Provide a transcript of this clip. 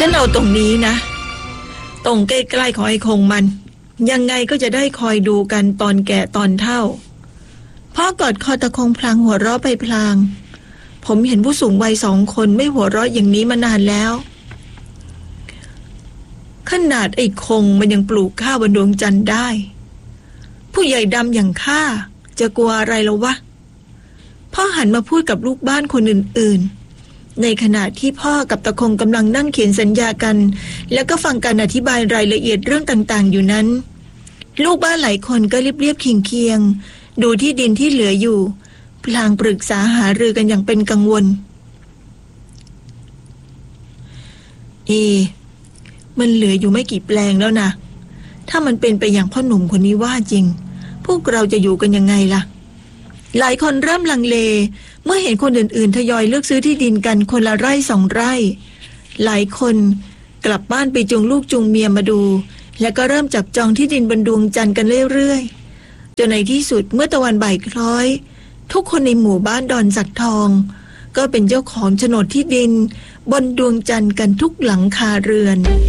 ฉันเอาตรงนี้นะตรงใกล้ๆของไอ้คงมันยังไงก็จะได้คอยดูกันตอนแก่ตอนเฒ่าพ่อกอดคอตะคงพลางหัวเราะไปพลางผมเห็นผู้สูงวัย2 คนไม่หัวเราะอย่างนี้มานานแล้วขนาดไอ้คงมันยังปลูกข้าวบนดวงจันทร์ได้ผู้ใหญ่ดำอย่างข้าจะกลัวอะไรแล้ววะพ่อหันมาพูดกับลูกบ้านคนอื่นๆในขณะที่พ่อกับตะคงกำลังนั่งเขียนสัญญากันแล้วก็ฟังการอธิบายรายละเอียดเรื่องต่างๆอยู่นั้นลูกบ้านหลายคนก็เรียบๆเคียงๆดูที่ดินที่เหลืออยู่พลางปรึกษาหารือกันอย่างเป็นกังวลมันเหลืออยู่ไม่กี่แปลงแล้วนะถ้ามันเป็นไปอย่างพ่อหนุ่มคนนี้ว่าจริงพวกเราจะอยู่กันยังไงล่ะหลายคนเริ่มลังเลเมื่อเห็นคนอื่นๆทยอยเลือกซื้อที่ดินกันคนละไร่2 ไร่หลายคนกลับบ้านไปจูงลูกจูงเมียมาดูและก็เริ่มจับจองที่ดินบนดวงจันทร์กันเรื่อยๆจนในที่สุดเมื่อตะวันบ่ายคล้อยทุกคนในหมู่บ้านดอนสักทองก็เป็นเจ้าของโฉนดที่ดินบนดวงจันทร์กันทุกหลังคาเรือน